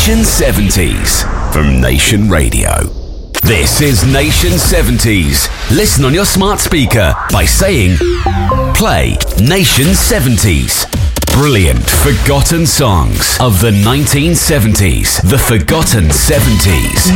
Nation 70s from Nation Radio. This is Nation 70s. Listen on your smart speaker by saying, play Nation 70s. Brilliant forgotten songs of the 1970s, the forgotten 70s.